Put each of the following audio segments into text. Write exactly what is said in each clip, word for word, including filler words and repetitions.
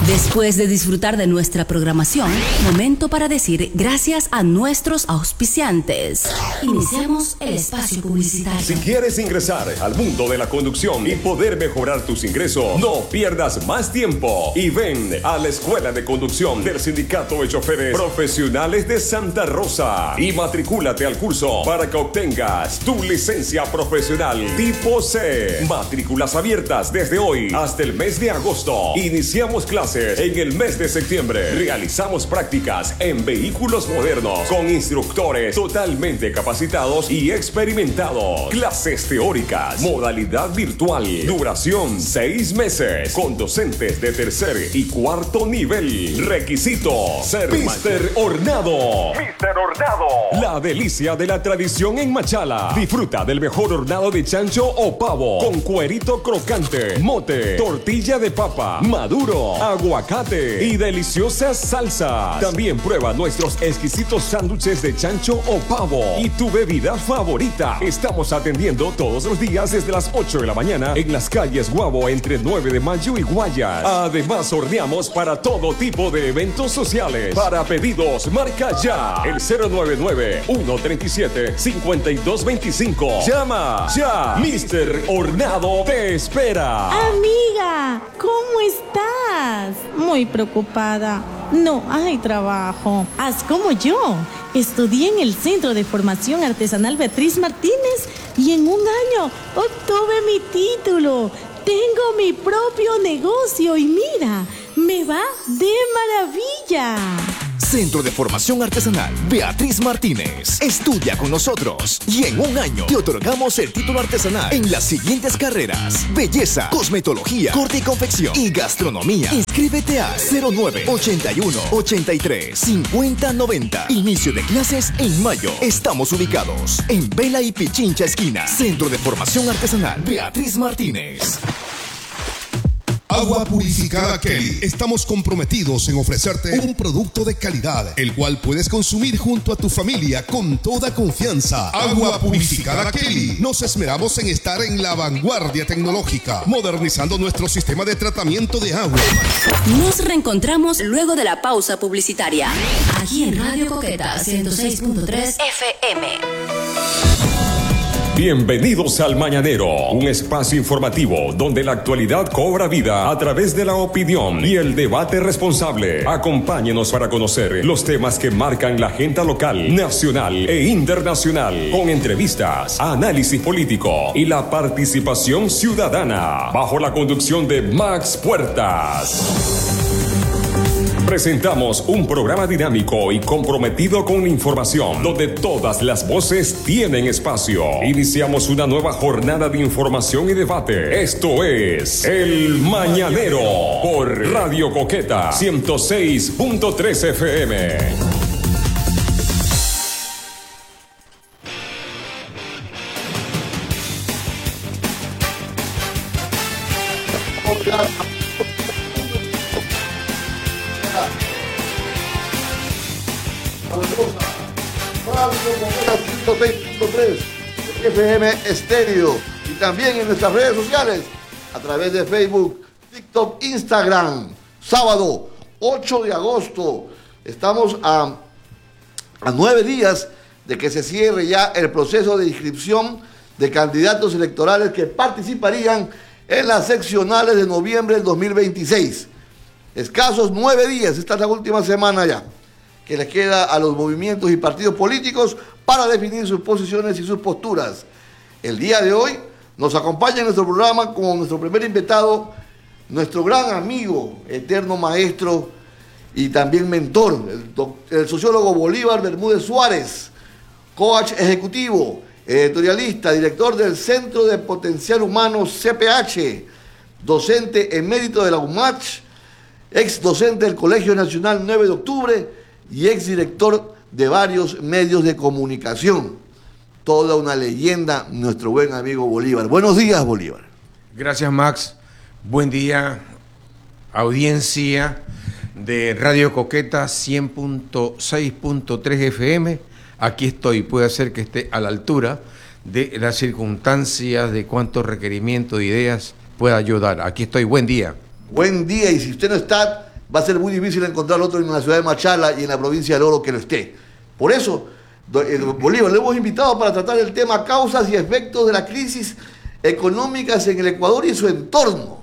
Después de disfrutar de nuestra programación, momento para decir gracias a nuestros auspiciantes. Iniciamos el espacio publicitario. Si quieres ingresar al mundo de la conducción y poder mejorar tus ingresos, no pierdas más tiempo y ven a la Escuela de Conducción del Sindicato de Choferes Profesionales de Santa Rosa y matricúlate al curso para que obtengas tu licencia profesional tipo C. Matrículas abiertas desde hoy hasta el mes de agosto. Iniciamos clases en el mes de septiembre. Realizamos prácticas en vehículos modernos con instructores totalmente capacitados y experimentados. Clases teóricas, modalidad virtual, duración seis meses, con docentes de tercer y cuarto nivel. Requisito: ser Mister Hornado. Mister Hornado, la delicia de la tradición en Machala. Disfruta del mejor hornado de chancho o pavo con cuerito crocante, mote, tortilla de papa, maduro, aguacate y deliciosas salsas. También prueba nuestros exquisitos sándwiches de chancho o pavo y tu bebida favorita. Estamos atendiendo todos los días desde las ocho de la mañana en las calles Guabo entre nueve de mayo y Guayas. Además, horneamos para todo tipo de eventos sociales. Para pedidos, marca ya el cero nueve nueve, uno tres siete, cinco dos dos cinco. Llama ya. Mister Hornado te espera. Amiga, ¿cómo estás? Muy preocupada. No hay trabajo. Haz como yo. Estudié en el Centro de Formación Artesanal Beatriz Martínez y en un año obtuve mi título. Tengo mi propio negocio y mira, me va de maravilla. Centro de Formación Artesanal Beatriz Martínez. Estudia con nosotros y en un año te otorgamos el título artesanal en las siguientes carreras: belleza, cosmetología, corte y confección y gastronomía. Inscríbete a cero nueve, ochenta y uno, ochenta y tres, cincuenta, noventa. Inicio de clases en mayo. Estamos ubicados en Vela y Pichincha esquina. Centro de Formación Artesanal Beatriz Martínez. Agua Purificada Kelly. Estamos comprometidos en ofrecerte un producto de calidad, el cual puedes consumir junto a tu familia con toda confianza. Agua Purificada Kelly. Nos esmeramos en estar en la vanguardia tecnológica, modernizando nuestro sistema de tratamiento de agua. Nos reencontramos luego de la pausa publicitaria, aquí en Radio Coqueta ciento seis punto tres F M. Bienvenidos al Mañanero, un espacio informativo donde la actualidad cobra vida a través de la opinión y el debate responsable. Acompáñenos para conocer los temas que marcan la agenda local, nacional e internacional, con entrevistas, análisis político y la participación ciudadana, bajo la conducción de Max Puertas. Presentamos un programa dinámico y comprometido con la información, donde todas las voces tienen espacio. Iniciamos una nueva jornada de información y debate. Esto es El Mañanero por Radio Coqueta ciento seis punto tres F M. ciento seis punto tres F M Estéreo y también en nuestras redes sociales a través de Facebook, TikTok, Instagram. Sábado ocho de agosto, estamos a, a nueve días de que se cierre ya el proceso de inscripción de candidatos electorales que participarían en las seccionales de noviembre del dos mil veintiséis. Escasos nueve días, esta es la última semana ya que les queda a los movimientos y partidos políticos para definir sus posiciones y sus posturas. El día de hoy nos acompaña en nuestro programa como nuestro primer invitado, nuestro gran amigo, eterno maestro y también mentor, el, el sociólogo Bolívar Bermúdez Suárez, coach ejecutivo, editorialista, director del Centro de Potencial Humano C P H, docente emérito de la U M A C H, ex docente del Colegio Nacional nueve de octubre, y exdirector de varios medios de comunicación. Toda una leyenda, nuestro buen amigo Bolívar. Buenos días, Bolívar. Gracias, Max. Buen día, audiencia de Radio Coqueta cien punto seis punto tres F M. Aquí estoy, puede ser que esté a la altura de las circunstancias, de cuántos requerimientos de ideas pueda ayudar. Aquí estoy, buen día. Buen día, y si usted no está va a ser muy difícil encontrar otro en la ciudad de Machala y en la provincia del Oro que lo esté. Por eso, Bolívar, le hemos invitado para tratar el tema causas y efectos de la crisis económicas en el Ecuador y su entorno.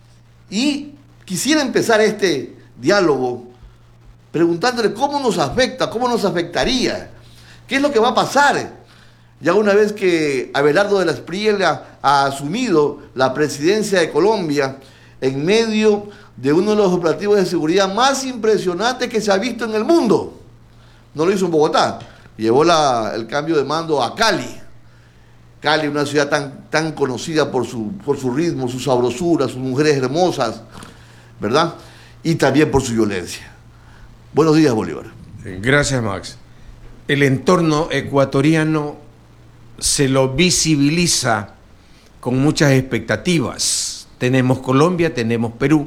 Y quisiera empezar este diálogo preguntándole cómo nos afecta, cómo nos afectaría, qué es lo que va a pasar ya una vez que Abelardo de la Espriella ha asumido la presidencia de Colombia en medio de uno de los operativos de seguridad más impresionantes que se ha visto en el mundo. No lo hizo en Bogotá, llevó la, el cambio de mando a Cali. Cali, una ciudad tan, tan conocida por su, por su ritmo, su sabrosura, sus mujeres hermosas, ¿verdad? Y también por su violencia. Buenos días, Bolívar. Gracias, Max. El entorno ecuatoriano se lo visibiliza con muchas expectativas. Tenemos Colombia, tenemos Perú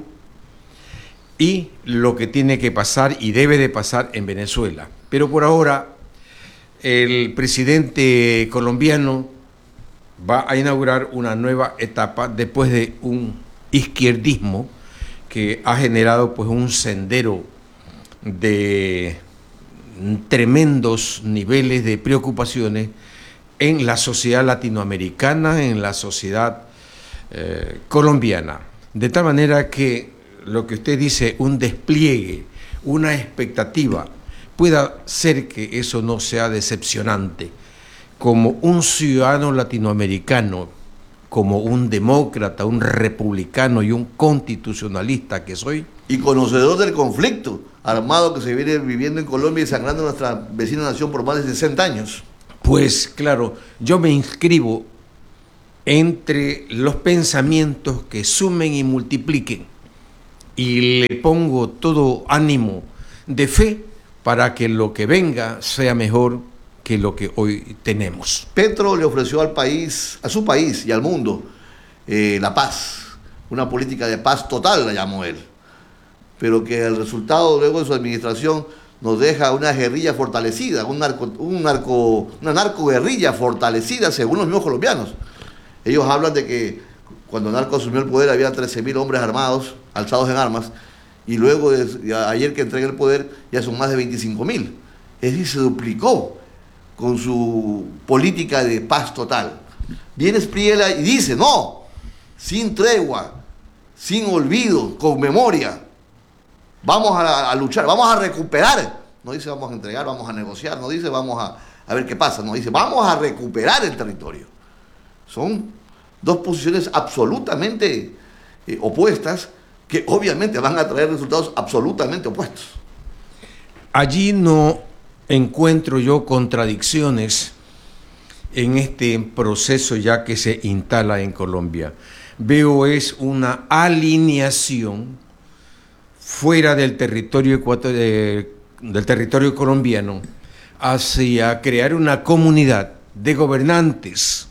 y lo que tiene que pasar y debe de pasar en Venezuela. Pero por ahora el presidente colombiano va a inaugurar una nueva etapa después de un izquierdismo que ha generado pues un sendero de tremendos niveles de preocupaciones en la sociedad latinoamericana, en la sociedad eh, colombiana. De tal manera que lo que usted dice, un despliegue, una expectativa, pueda ser que eso no sea decepcionante. Como un ciudadano latinoamericano, como un demócrata, un republicano y un constitucionalista que soy. Y conocedor del conflicto armado que se viene viviendo en Colombia y sangrando nuestra vecina nación por más de sesenta años. Pues claro, yo me inscribo entre los pensamientos que sumen y multipliquen y le pongo todo ánimo de fe para que lo que venga sea mejor que lo que hoy tenemos. Petro le ofreció al país, a su país y al mundo, eh, la paz, una política de paz total, la llamó él, pero que el resultado luego de su administración nos deja una guerrilla fortalecida, un narco, un narco, una narcoguerrilla fortalecida según los mismos colombianos. Ellos hablan de que cuando Narco asumió el poder había trece mil hombres armados, alzados en armas, y luego de, ayer que entrega el poder ya son más de veinticinco mil. Es decir, se duplicó con su política de paz total. Viene Espriella y dice, no, sin tregua, sin olvido, con memoria, vamos a, a luchar, vamos a recuperar. No dice vamos a entregar, vamos a negociar, no dice vamos a, a ver qué pasa, no dice vamos a recuperar el territorio. Son dos posiciones absolutamente eh, opuestas que obviamente van a traer resultados absolutamente opuestos. Allí no encuentro yo contradicciones en este proceso ya que se instala en Colombia. Veo es una alineación fuera del territorio ecuator, eh, del territorio colombiano hacia crear una comunidad de gobernantes,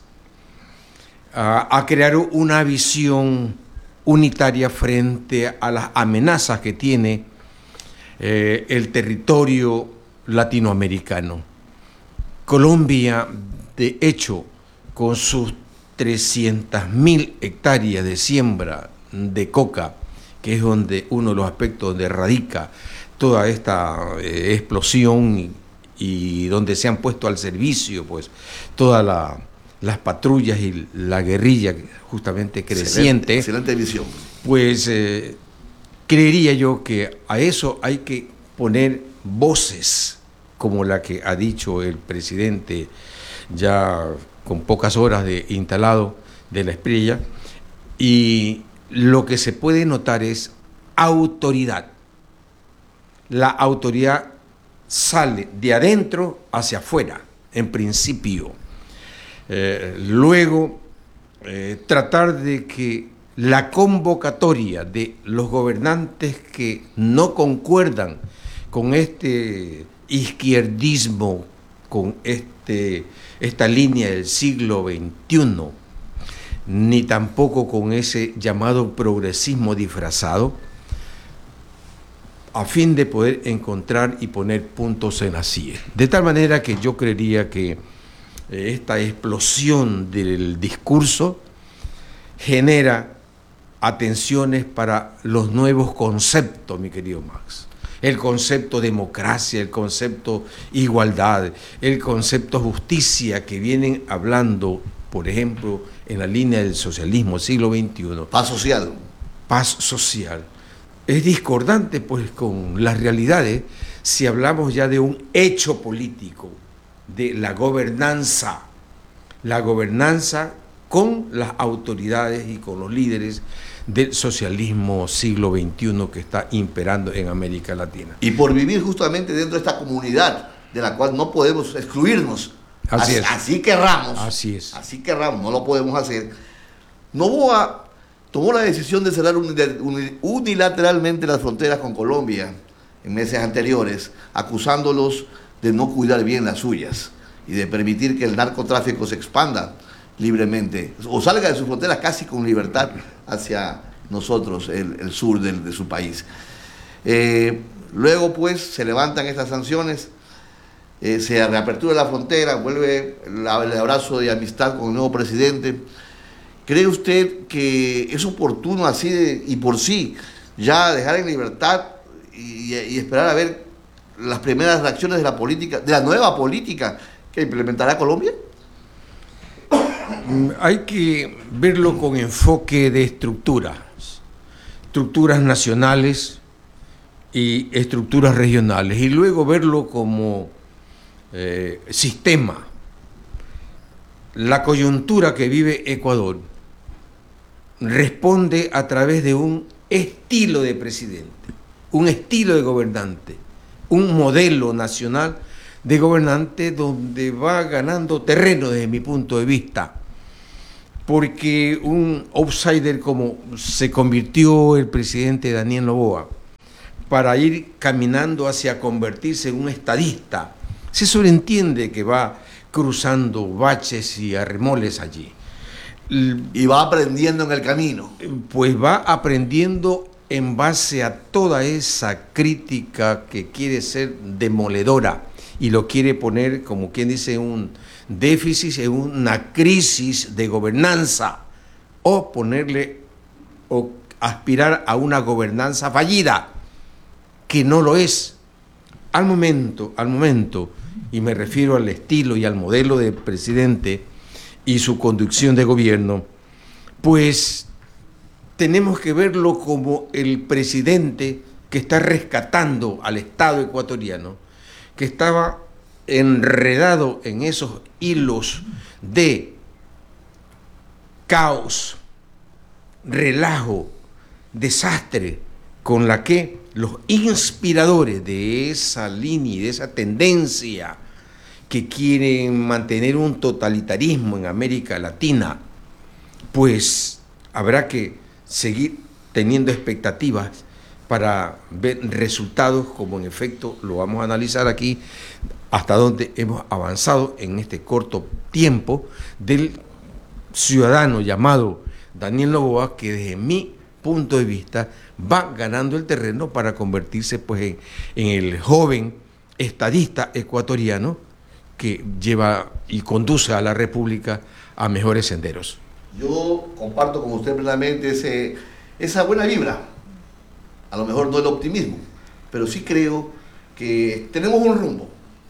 a, a crear una visión unitaria frente a las amenazas que tiene eh, el territorio latinoamericano. Colombia, de hecho, con sus trescientas mil hectáreas de siembra de coca, que es donde uno de los aspectos donde radica toda esta eh, explosión y, y donde se han puesto al servicio pues todas la, las patrullas y la guerrilla justamente creciente. Excelente, excelente visión. Pues eh, creería yo que a eso hay que poner voces como la que ha dicho el presidente ya con pocas horas de instalado de la Espriella, y lo que se puede notar es autoridad. La autoridad sale de adentro hacia afuera, en principio. Eh, luego, eh, tratar de que la convocatoria de los gobernantes que no concuerdan con este izquierdismo, con este, esta línea del siglo veintiuno, ni tampoco con ese llamado progresismo disfrazado, a fin de poder encontrar y poner puntos en las íes. De tal manera que yo creería que esta explosión del discurso genera atenciones para los nuevos conceptos, mi querido Max. El concepto democracia, el concepto igualdad, el concepto justicia que vienen hablando, por ejemplo, en la línea del socialismo del siglo veintiuno. Paz social. Paz social. Es discordante pues con las realidades si hablamos ya de un hecho político, de la gobernanza, la gobernanza con las autoridades y con los líderes del socialismo siglo veintiuno que está imperando en América Latina. Y por vivir justamente dentro de esta comunidad de la cual no podemos excluirnos, así, así, es. así querramos, así es, así querramos, no lo podemos hacer. Noboa tomó la decisión de cerrar unilateralmente las fronteras con Colombia en meses anteriores, acusándolos de no cuidar bien las suyas y de permitir que el narcotráfico se expanda libremente, o salga de sus fronteras casi con libertad hacia nosotros, el, el sur de, de su país. Eh, luego pues se levantan estas sanciones, eh, se reapertura la frontera, vuelve la, el abrazo de amistad con el nuevo presidente. ¿Cree usted que es oportuno así de, y por sí ya dejar en libertad y, y esperar a ver las primeras reacciones de la política, de la nueva política que implementará Colombia? Hay que verlo con enfoque de estructuras, estructuras nacionales y estructuras regionales, y luego verlo como eh, sistema. La coyuntura que vive Ecuador responde a través de un estilo de presidente, un estilo de gobernante, un modelo nacional de gobernante donde va ganando terreno desde mi punto de vista, porque un outsider como se convirtió el presidente Daniel Noboa para ir caminando hacia convertirse en un estadista, se sobreentiende que va cruzando baches y arremoles allí. Y va aprendiendo en el camino. Pues va aprendiendo en base a toda esa crítica que quiere ser demoledora y lo quiere poner, como quien dice, un déficit, en una crisis de gobernanza, o ponerle, o aspirar a una gobernanza fallida, que no lo es. Al momento, al momento, y me refiero al estilo y al modelo de presidente y su conducción de gobierno, pues tenemos que verlo como el presidente que está rescatando al Estado ecuatoriano, que estaba enredado en esos hilos de caos, relajo, desastre, con la que los inspiradores de esa línea y de esa tendencia que quieren mantener un totalitarismo en América Latina, pues habrá que seguir teniendo expectativas para ver resultados, como en efecto lo vamos a analizar aquí, hasta donde hemos avanzado en este corto tiempo del ciudadano llamado Daniel Noboa, que desde mi punto de vista va ganando el terreno para convertirse pues en, en el joven estadista ecuatoriano que lleva y conduce a la República a mejores senderos. Yo comparto con usted plenamente ese, esa buena vibra. A lo mejor no el optimismo, pero sí creo que tenemos un rumbo.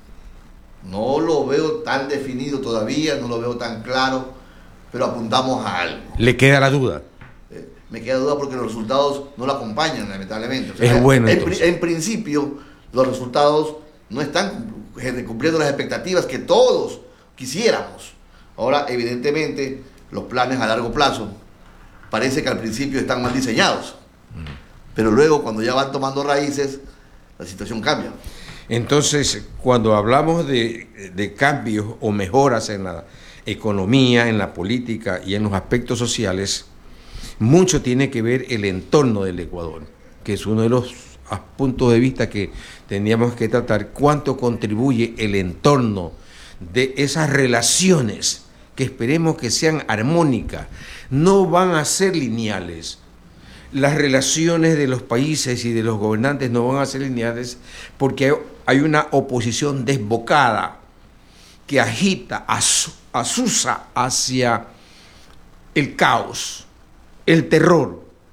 No lo veo tan definido todavía, no lo veo tan claro, pero apuntamos a algo. ¿Le queda la duda? Eh, me queda duda porque los resultados no lo acompañan, lamentablemente. O sea, es bueno, en, entonces. en principio, los resultados no están cumpliendo las expectativas que todos quisiéramos. Ahora, evidentemente, los planes a largo plazo parece que al principio están mal diseñados, pero luego cuando ya van tomando raíces, la situación cambia. Entonces, cuando hablamos de, de cambios o mejoras en la economía, en la política y en los aspectos sociales, mucho tiene que ver el entorno del Ecuador, que es uno de los puntos de vista que tendríamos que tratar, cuánto contribuye el entorno de esas relaciones que esperemos que sean armónicas, no van a ser lineales. Las relaciones de los países y de los gobernantes no van a ser lineales porque hay una oposición desbocada que agita, asusa hacia el caos, el terror,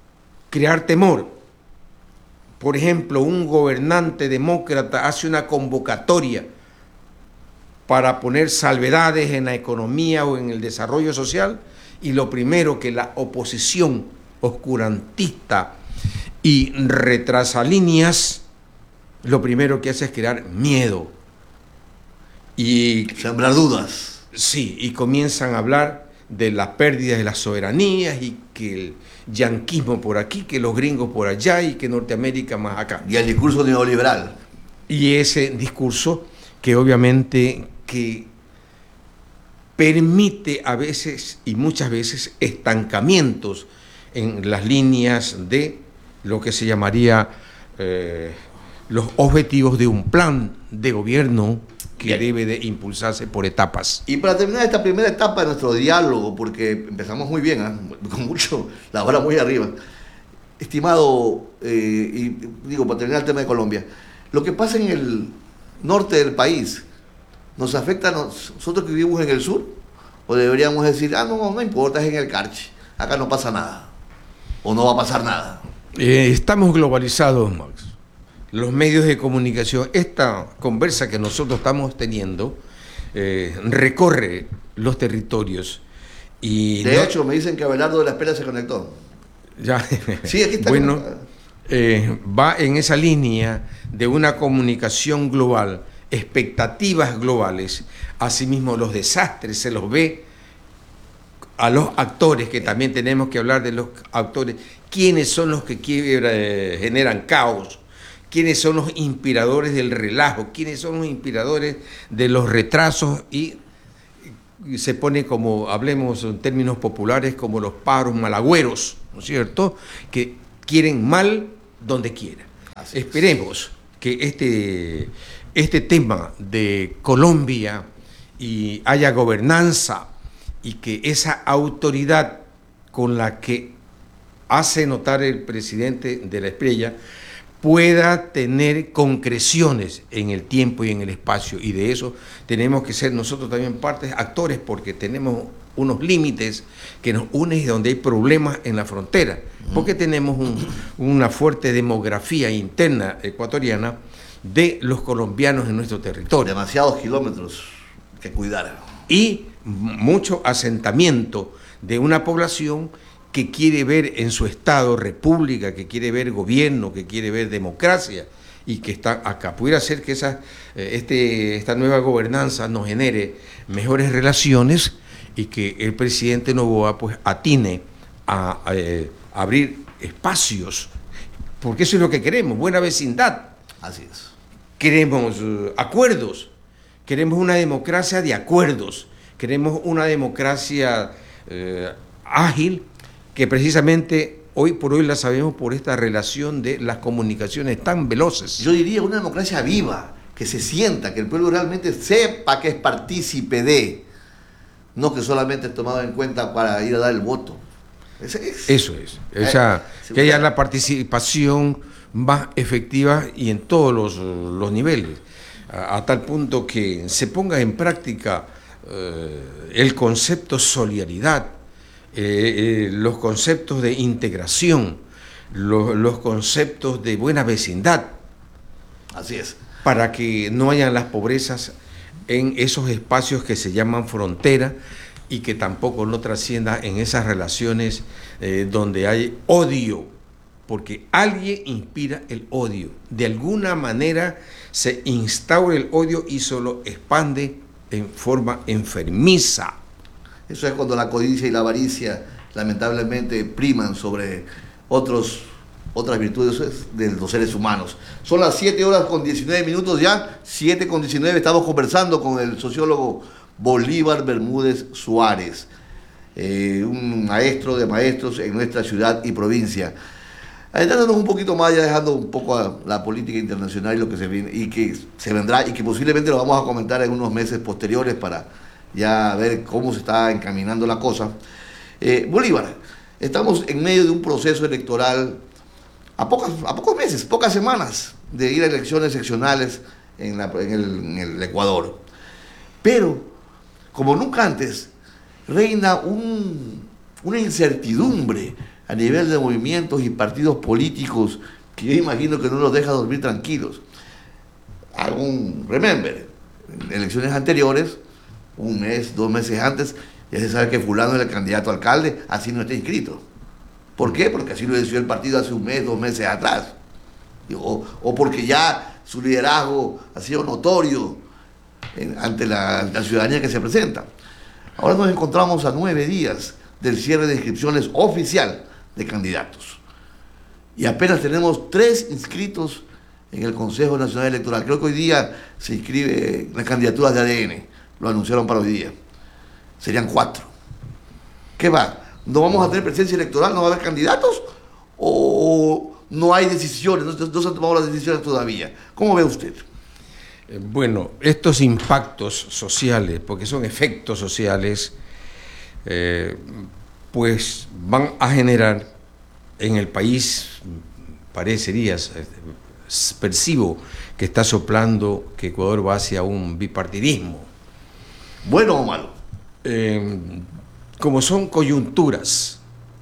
crear temor. Por ejemplo, un gobernante demócrata hace una convocatoria para poner salvedades en la economía o en el desarrollo social, y lo primero que la oposición oscurantista y retrasalíneas, lo primero que hace es crear miedo. Y sembrar dudas. Sí, y comienzan a hablar de las pérdidas de las soberanías y que el yanquismo por aquí, que los gringos por allá y que Norteamérica más acá. Y el discurso neoliberal. Y ese discurso que obviamente que permite a veces y muchas veces estancamientos en las líneas de lo que se llamaría eh, los objetivos de un plan de gobierno que Bien. debe de impulsarse por etapas. Y para terminar esta primera etapa de nuestro diálogo, porque empezamos muy bien, ¿eh? Con mucho, la hora muy arriba, estimado, eh, y digo, para terminar el tema de Colombia, lo que pasa en el norte del país, ¿nos afecta a nosotros que vivimos en el sur? ¿O deberíamos decir, ah, no, no importa, es en el Carchi, acá no pasa nada, o no va a pasar nada? Eh, estamos globalizados, Max. Los medios de comunicación, esta conversa que nosotros estamos teniendo, eh, recorre los territorios. Y de no, hecho, me dicen que Abelardo de la Espera se conectó. Ya, sí, aquí está. Bueno, eh, va en esa línea de una comunicación global, expectativas globales, asimismo los desastres se los ve a los actores, que también tenemos que hablar de los actores, quiénes son los que quiebra, eh, generan caos, quiénes son los inspiradores del relajo, quiénes son los inspiradores de los retrasos, y, y se pone como, hablemos en términos populares, como los pájaros malagüeros, ¿no es cierto?, que quieren mal donde quiera. Así Esperemos es. que este, este tema de Colombia y haya gobernanza y que esa autoridad con la que hace notar el presidente de la Espriella pueda tener concreciones en el tiempo y en el espacio, y de eso tenemos que ser nosotros también partes, actores, porque tenemos unos límites que nos unen y donde hay problemas en la frontera, porque tenemos un, una fuerte demografía interna ecuatoriana de los colombianos en nuestro territorio. Demasiados kilómetros que cuidar. Y mucho asentamiento de una población que quiere ver en su estado república, que quiere ver gobierno, que quiere ver democracia, y que está acá. Pudiera ser que esa, este, esta nueva gobernanza nos genere mejores relaciones y que el presidente Noboa pues atine a, a, eh, abrir espacios, porque eso es lo que queremos, buena vecindad. Así es. Queremos uh, acuerdos, queremos una democracia de acuerdos, queremos una democracia uh, ágil, que precisamente hoy por hoy la sabemos por esta relación de las comunicaciones tan veloces. Yo diría una democracia viva, que se sienta, que el pueblo realmente sepa que es partícipe de, no que solamente es tomado en cuenta para ir a dar el voto. Ese es. Eso es, o sea, eh, que haya la participación más efectiva y en todos los, los niveles, a, a tal punto que se ponga en práctica eh, el concepto solidaridad, Eh, eh, los conceptos de integración, los, los conceptos de buena vecindad. Así es. Para que no haya las pobrezas en esos espacios que se llaman frontera y que tampoco no trascienda en esas relaciones eh, donde hay odio, porque alguien inspira el odio. De alguna manera se instaura el odio y solo expande en forma enfermiza. Eso es cuando la codicia y la avaricia lamentablemente priman sobre otros, otras virtudes de los seres humanos. Son las siete horas con diecinueve minutos ya, siete con diecinueve, estamos conversando con el sociólogo Bolívar Bermúdez Suárez, eh, un maestro de maestros en nuestra ciudad y provincia. Adentrándonos un poquito más, ya dejando un poco a la política internacional y lo que se viene y que se vendrá y que posiblemente lo vamos a comentar en unos meses posteriores para ya ver cómo se está encaminando la cosa. Eh, Bolívar, estamos en medio de un proceso electoral a, pocas, a pocos meses, pocas semanas de ir a elecciones seccionales en, la, en, el, en el Ecuador. Pero, como nunca antes, reina un, una incertidumbre a nivel de movimientos y partidos políticos que yo imagino que no los deja dormir tranquilos. Hago un remember. En elecciones anteriores, un mes, dos meses antes, ya se sabe que fulano es el candidato a alcalde, así no está inscrito. ¿Por qué? Porque así lo decidió el partido hace un mes, dos meses atrás. O, o porque ya su liderazgo ha sido notorio en, ante la, la ciudadanía que se presenta. Ahora nos encontramos a nueve días del cierre de inscripciones oficial de candidatos. Y apenas tenemos tres inscritos en el Consejo Nacional Electoral. Creo que hoy día se inscribe las candidaturas de A D N. Lo anunciaron para hoy día. Serían cuatro. ¿Qué va? ¿No vamos a tener presencia electoral? ¿No va a haber candidatos? ¿O no hay decisiones? No, no se han tomado las decisiones todavía. ¿Cómo ve usted? Bueno, estos impactos sociales, porque son efectos sociales, eh, pues van a generar en el país, parecería, percibo que está soplando que Ecuador va hacia un bipartidismo. ¿Bueno o malo? Eh, como son coyunturas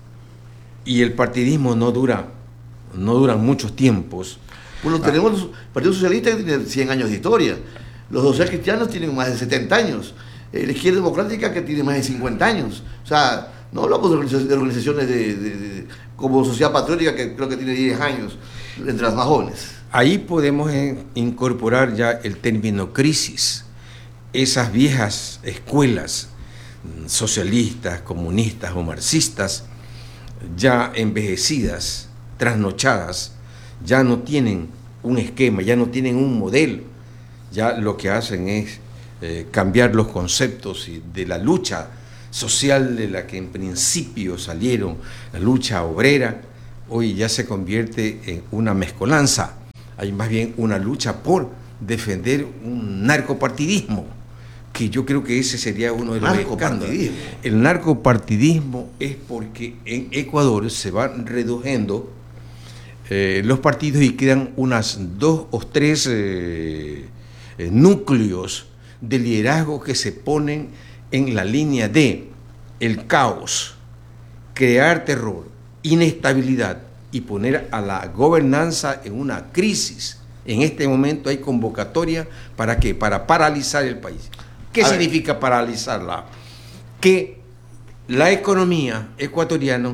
y el partidismo no dura, no duran muchos tiempos. Bueno, tenemos el Partido Socialista que tiene cien años de historia. Los social cristianos tienen más de setenta años. La Izquierda Democrática que tiene más de cincuenta años. O sea, no hablamos de organizaciones de, de, de, como Sociedad Patriótica, que creo que tiene diez años, entre las más jóvenes. Ahí podemos incorporar ya el término crisis. Esas viejas escuelas socialistas, comunistas o marxistas, ya envejecidas, trasnochadas, ya no tienen un esquema, ya no tienen un modelo, ya lo que hacen es eh, cambiar los conceptos de la lucha social de la que en principio salieron, la lucha obrera, hoy ya se convierte en una mezcolanza, hay más bien una lucha por defender un narcopartidismo, que yo creo que ese sería uno de los escándalos. El narcopartidismo es porque en Ecuador se van reduciendo eh, los partidos y quedan unas dos o tres eh, eh, núcleos de liderazgo que se ponen en la línea de el caos, crear terror, inestabilidad y poner a la gobernanza en una crisis. En este momento hay convocatoria para ¿qué? Para paralizar el país. ¿Qué a significa ver. Paralizarla? Que la economía ecuatoriana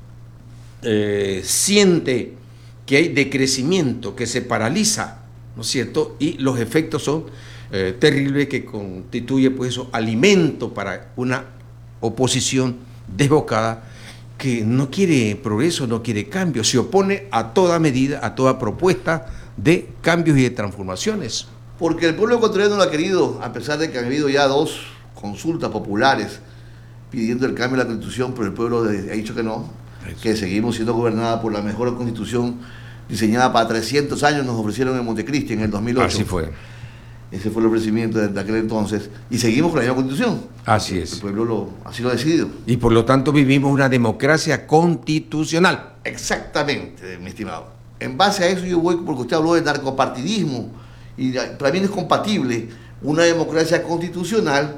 eh, siente que hay decrecimiento, que se paraliza, ¿no es cierto? Y los efectos son eh, terribles, que constituye pues eso, alimento para una oposición desbocada que no quiere progreso, no quiere cambio, se opone a toda medida, a toda propuesta de cambios y de transformaciones. Porque el pueblo ecuatoriano lo ha querido, a pesar de que han habido ya dos consultas populares pidiendo el cambio de la Constitución, pero el pueblo ha dicho que no, Eso. que seguimos siendo gobernada por la mejor Constitución diseñada para trescientos años, nos ofrecieron en Montecristi en el dos mil ocho. Así fue. Ese fue el ofrecimiento de aquel entonces, y seguimos con la misma Constitución. Así es. El pueblo lo, así lo ha decidido. Y por lo tanto vivimos una democracia constitucional. Exactamente, mi estimado. En base a eso yo voy, porque usted habló de narcopartidismo, y para mí no es compatible una democracia constitucional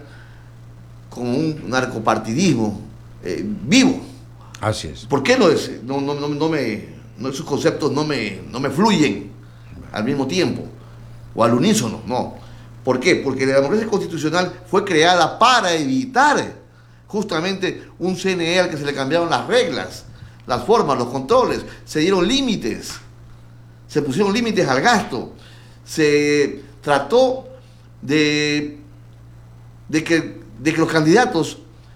con un narcopartidismo eh, vivo. Así es. ¿Por qué no es? No, no, no, no me, no, esos conceptos no me, no me fluyen al mismo tiempo o al unísono, no. ¿Por qué? Porque la democracia constitucional fue creada para evitar justamente un C N E al que se le cambiaron las reglas, las formas, los controles, se dieron límites, se pusieron límites al gasto. Se trató de, de, que, de que los candidatos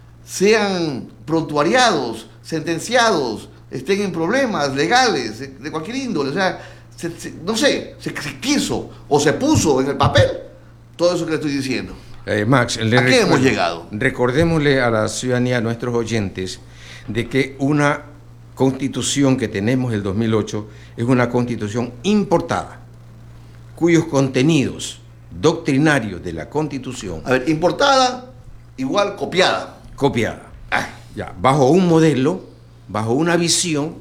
sean prontuariados, sentenciados, estén en problemas legales de, de cualquier índole. O sea, se, se, no sé, se, se quiso o se puso en el papel todo eso que le estoy diciendo. Eh, Max, le ¿a qué hemos llegado? Recordémosle a la ciudadanía, a nuestros oyentes, de que una constitución que tenemos del dos mil ocho es una constitución importada, cuyos contenidos doctrinarios de la Constitución... A ver, importada igual copiada. Copiada. Ah, ya, bajo un modelo, bajo una visión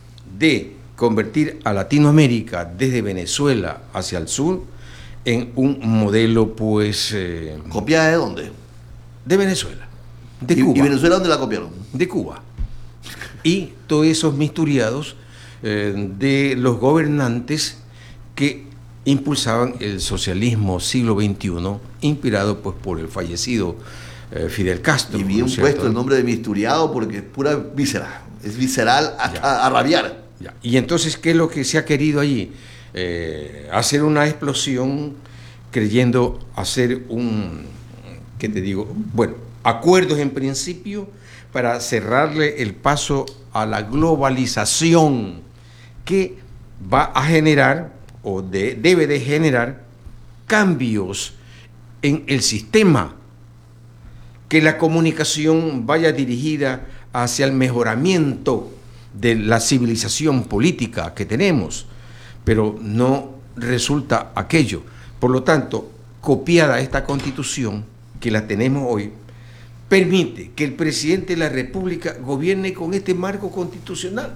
de convertir a Latinoamérica desde Venezuela hacia el sur en un modelo, pues... Eh, ¿Copiada de dónde? De Venezuela, de ¿Y, Cuba. ¿Y Venezuela dónde la copiaron? De Cuba. y todos esos misturiados eh, de los gobernantes que impulsaban el socialismo siglo veintiuno, inspirado pues por el fallecido eh, Fidel Castro. Y bien ¿no puesto el nombre de misturiado porque es pura víscera, es visceral hasta a rabiar. Ya. Y entonces, ¿qué es lo que se ha querido allí? Eh, hacer una explosión creyendo hacer un, ¿qué te digo? Bueno, acuerdos en principio para cerrarle el paso a la globalización que va a generar o de, debe de generar cambios en el sistema, que la comunicación vaya dirigida hacia el mejoramiento de la civilización política que tenemos, pero no resulta aquello. Por lo tanto, copiada esta Constitución, que la tenemos hoy, permite que el presidente de la República gobierne con este marco constitucional.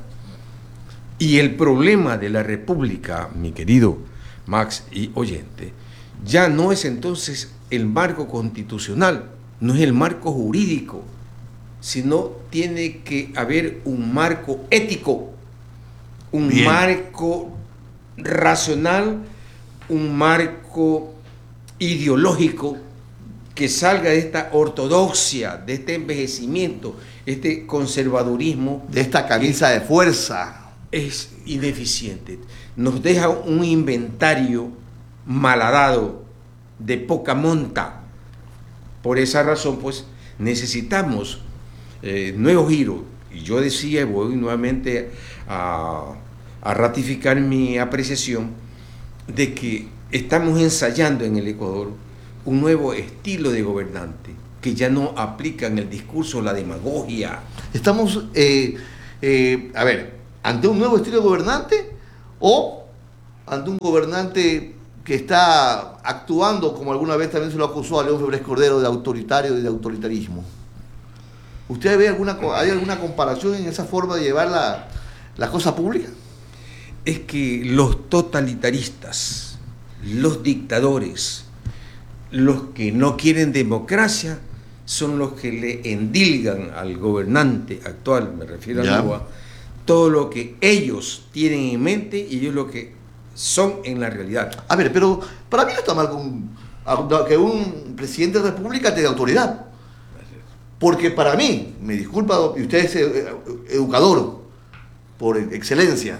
Y el problema de la República, mi querido Max y oyente, ya no es entonces el marco constitucional, no es el marco jurídico, sino tiene que haber un marco ético, un Bien. marco racional, un marco ideológico que salga de esta ortodoxia, de este envejecimiento, este conservadurismo. De esta camisa de fuerza. Es ineficiente. Nos deja un inventario malhadado, de poca monta. Por esa razón, pues, necesitamos eh, nuevos giros. Y yo decía, voy nuevamente a, a ratificar mi apreciación de que estamos ensayando en el Ecuador un nuevo estilo de gobernante que ya no aplica en el discurso la demagogia. Estamos, eh, eh, a ver, ante un nuevo estilo de gobernante o ante un gobernante que está actuando, como alguna vez también se lo acusó a León Febres Cordero, de autoritario y de autoritarismo. ¿Usted ve alguna, hay alguna comparación en esa forma de llevar la, la cosa pública? Es que los totalitaristas, los dictadores, los que no quieren democracia, son los que le endilgan al gobernante actual, me refiero a Novoa, todo lo que ellos tienen en mente y ellos lo que son en la realidad. A ver, pero para mí no está mal con, que un presidente de la República tenga autoridad. Porque para mí, me disculpa, y usted es educador por excelencia,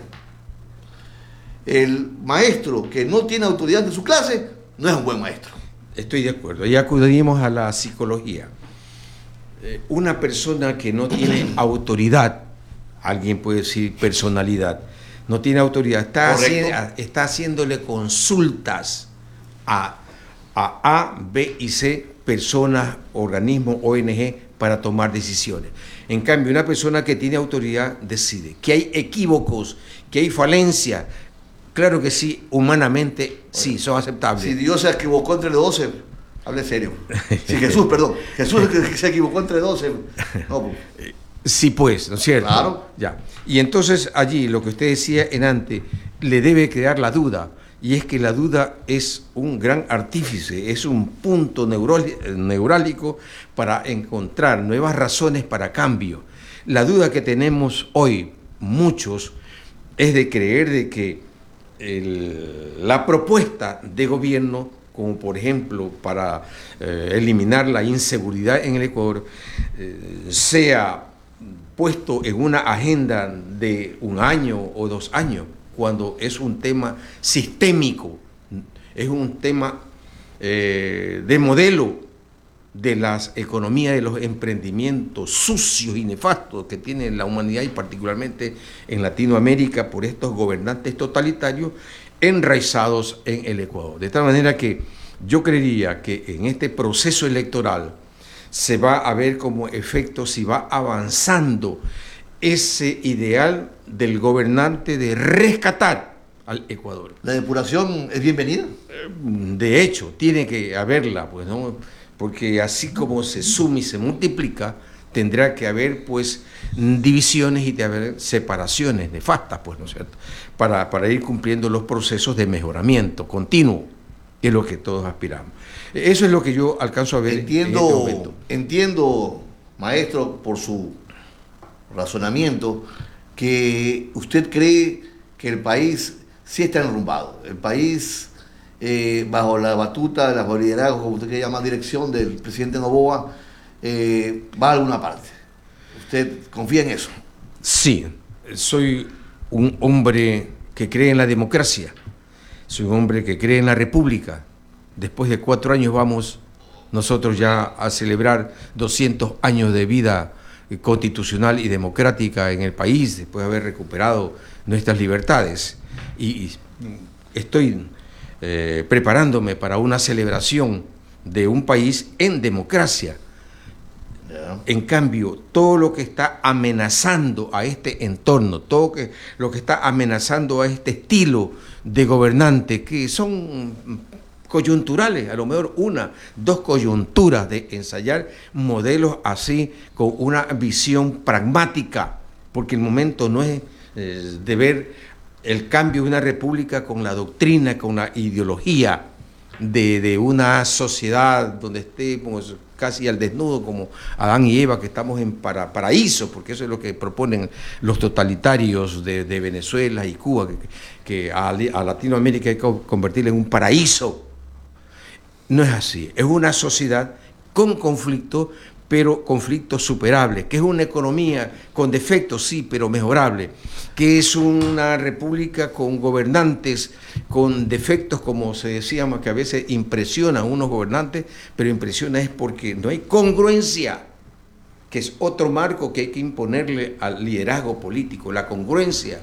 el maestro que no tiene autoridad en su clase no es un buen maestro. Estoy de acuerdo. Ya acudimos a la psicología. Eh, una persona que no tiene autoridad, alguien puede decir personalidad, no tiene autoridad, está, haciendo, está haciéndole consultas a, a A, B y C, personas, organismos, O N G, para tomar decisiones. En cambio, una persona que tiene autoridad decide que hay equívocos, que hay falencias. Claro que sí, humanamente sí, son aceptables. Si Dios se equivocó entre los doce, hable serio. Si Jesús, perdón, Jesús se equivocó entre doce. No, pues. Sí, pues, ¿no es cierto? Claro. Ya. Y entonces allí, lo que usted decía en antes, le debe crear la duda. Y es que la duda es un gran artífice, es un punto neurálgico para encontrar nuevas razones para cambio. La duda que tenemos hoy, muchos, es de creer de que el, la propuesta de gobierno, como por ejemplo para eh, eliminar la inseguridad en el Ecuador, eh, sea puesto en una agenda de un año o dos años, cuando es un tema sistémico, es un tema eh, de modelo de las economías, de los emprendimientos sucios y nefastos que tiene la humanidad y particularmente en Latinoamérica por estos gobernantes totalitarios enraizados en el Ecuador. De tal manera que yo creería que en este proceso electoral se va a ver como efecto si va avanzando ese ideal del gobernante de rescatar al Ecuador. ¿La depuración es bienvenida? De hecho, tiene que haberla, pues, ¿no? Porque así como se suma y se multiplica, tendrá que haber, pues, divisiones y de haber separaciones nefastas, pues, ¿no es cierto? Para, para ir cumpliendo los procesos de mejoramiento continuo, que es lo que todos aspiramos. Eso es lo que yo alcanzo a ver entiendo, en este momento. Entiendo, maestro, por su razonamiento, que usted cree que el país sí está enrumbado. El país, eh, bajo la batuta, bajo el liderazgo, como usted quiere llamar, dirección del presidente Noboa, eh, va a alguna parte. ¿Usted confía en eso? Sí, soy un hombre que cree en la democracia, soy un hombre que cree en la república. Después de cuatro años vamos nosotros ya a celebrar doscientos años de vida constitucional y democrática en el país, después de haber recuperado nuestras libertades. Y, y estoy eh, preparándome para una celebración de un país en democracia. En cambio, todo lo que está amenazando a este entorno, todo que, lo que está amenazando a este estilo de gobernante, que son coyunturales, a lo mejor una, dos coyunturas de ensayar modelos así con una visión pragmática, porque el momento no es eh, de ver el cambio de una república con la doctrina, con la ideología de, de una sociedad donde estemos casi al desnudo como Adán y Eva, que estamos en para, paraíso, porque eso es lo que proponen los totalitarios de, de Venezuela y Cuba, que, que a, a Latinoamérica hay que convertirla en un paraíso. No es así, es una sociedad con conflicto, pero conflictos superables, que es una economía con defectos, sí, pero mejorable, que es una república con gobernantes con defectos, como se decía, que a veces impresiona a unos gobernantes, pero impresiona es porque no hay congruencia, que es otro marco que hay que imponerle al liderazgo político, la congruencia.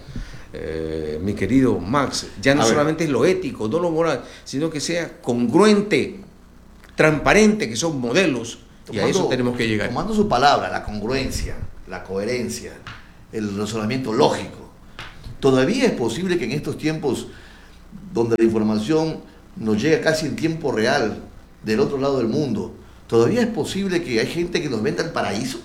Eh, mi querido Max, ya no solamente es lo ético, no lo moral, sino que sea congruente, transparente, que son modelos, tomando, y a eso tenemos que llegar. Tomando su palabra, la congruencia, la coherencia, el razonamiento lógico, todavía es posible que en estos tiempos donde la información nos llega casi en tiempo real del otro lado del mundo, todavía es posible que hay gente que nos venda el paraíso,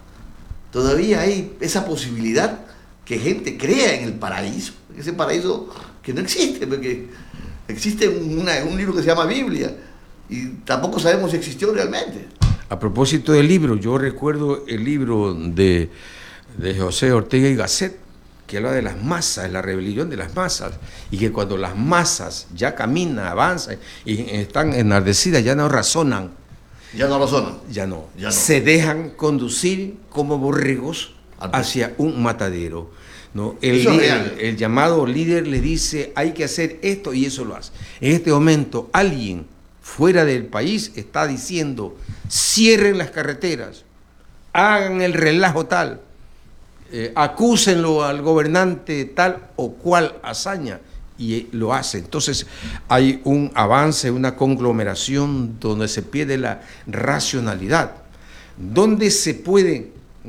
todavía hay esa posibilidad que gente crea en el paraíso, ese paraíso que no existe, porque existe una, un libro que se llama Biblia y tampoco sabemos si existió realmente. A propósito del libro, yo recuerdo el libro de, de José Ortega y Gasset, que habla de las masas, la rebelión de las masas, y que cuando las masas ya caminan, avanzan y están enardecidas, ya no razonan. Ya no razonan. Ya no. Ya no. Se dejan conducir como borregos hacia un matadero, ¿no? El, líder, el, el llamado líder le dice hay que hacer esto y eso lo hace. En este momento alguien fuera del país está diciendo cierren las carreteras, hagan el relajo tal, eh, acúsenlo al gobernante tal o cual hazaña, y eh, lo hace. Entonces hay un avance, una conglomeración donde se pierde la racionalidad, donde se puede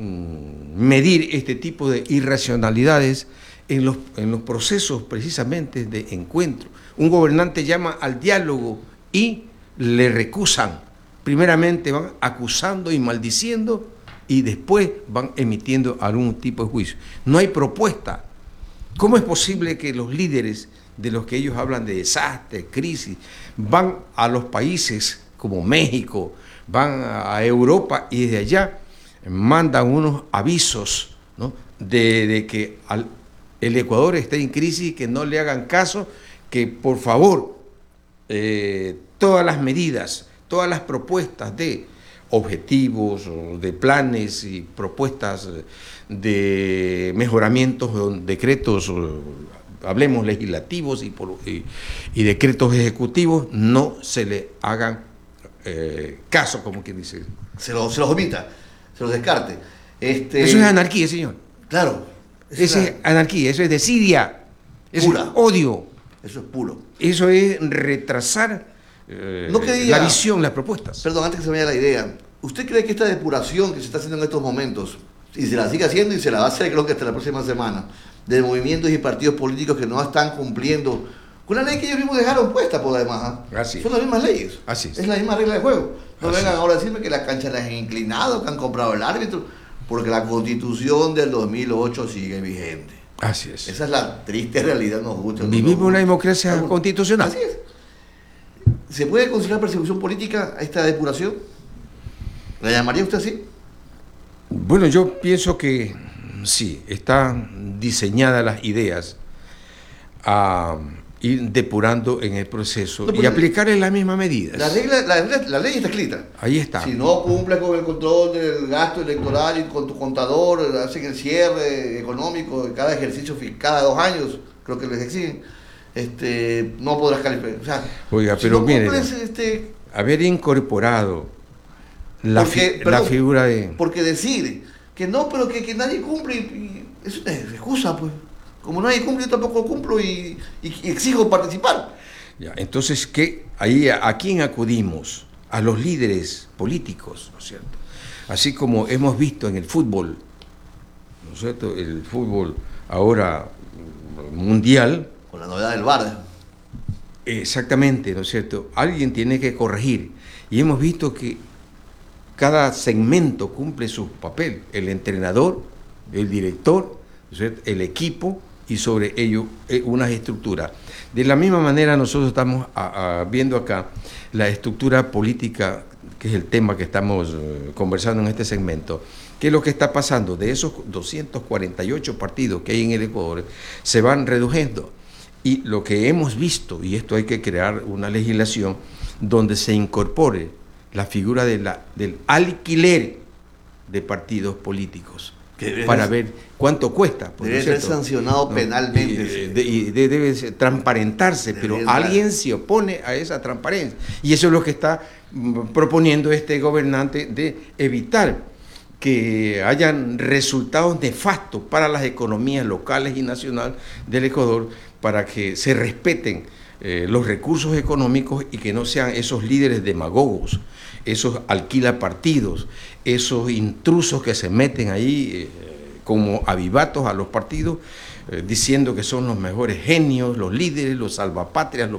medir este tipo de irracionalidades en los, en los procesos precisamente de encuentro. Un gobernante llama al diálogo y le recusan. Primeramente van acusando y maldiciendo y después van emitiendo algún tipo de juicio. No hay propuesta. ¿Cómo es posible que los líderes de los que ellos hablan de desastre, crisis, van a los países como México, van a Europa y desde allá mandan unos avisos, ¿no?, de, de que al, el Ecuador está en crisis, que no le hagan caso, que por favor eh, todas las medidas, todas las propuestas de objetivos, de planes y propuestas de mejoramientos, decretos, hablemos legislativos y, por, y, y decretos ejecutivos, no se le hagan eh, caso, como quien dice. Se, lo, se los omita. Se los descarte. Este... Eso es anarquía, señor. Claro. Eso es anarquía, eso es desidia, eso pura. Es odio. Eso es puro. Eso es retrasar eh, no que diga, la visión, las propuestas. Perdón, antes que se me vaya la idea, ¿usted cree que esta depuración que se está haciendo en estos momentos, y se la sigue haciendo y se la va a hacer creo que hasta la próxima semana, de movimientos y partidos políticos que no están cumpliendo con la ley que ellos mismos dejaron puesta por además? ¿eh? Así Son las mismas leyes. Así es. Es la misma regla de juego. No Así vengan es. ahora a decirme que las canchas las han inclinado, que han comprado el árbitro, porque la Constitución del dos mil ocho sigue vigente. Así es. Esa es la triste realidad, nos gusta. Vivimos nos una democracia Algunos. constitucional. Así es. ¿Se puede considerar persecución política a esta depuración? ¿La llamaría usted así? Bueno, yo pienso que Sí, están diseñadas las ideas a ir depurando en el proceso No, y aplicar en las mismas medidas. La, regla, la, la ley está escrita. Ahí está. Si no cumples con el control del gasto electoral y con tu contador, hacen el cierre económico de cada ejercicio, cada dos años, creo que les exigen, este, no podrás calificar. O sea, Oiga, si pero no miren, cumples, este, haber incorporado la, porque, fi- perdón, la figura de... Porque decide que no, pero que, que nadie cumple, y, y es una excusa, pues. Como nadie cumple, yo tampoco cumplo y, y, y exijo participar. Ya, entonces, ¿qué? Ahí, ¿a, a quién acudimos? A los líderes políticos, ¿no es cierto? Así como hemos visto en el fútbol, ¿no es cierto? El fútbol ahora mundial. Con la novedad del V A R. Exactamente, ¿no es cierto? Alguien tiene que corregir. Y hemos visto que cada segmento cumple su papel. El entrenador, el director, ¿no es cierto? El equipo y sobre ello eh, unas estructuras. De la misma manera nosotros estamos a, a, viendo acá la estructura política, que es el tema que estamos eh, conversando en este segmento. ¿Qué es lo que está pasando? De esos doscientos cuarenta y ocho partidos que hay en el Ecuador, se van reduciendo. Y lo que hemos visto, y esto hay que crear una legislación donde se incorpore la figura de la, del alquiler de partidos políticos, para ver cuánto cuesta. Debe ser sancionado ¿no? penalmente. Y, de, y de, debe ser, transparentarse, debe pero entrar. Alguien se opone a esa transparencia. Y eso es lo que está proponiendo este gobernante, de evitar que hayan resultados nefastos para las economías locales y nacionales del Ecuador, para que se respeten eh, los recursos económicos y que no sean esos líderes demagogos, esos alquila partidos, esos intrusos que se meten ahí eh, como avivatos a los partidos, eh, diciendo que son los mejores genios, los líderes, los salvapatrias, los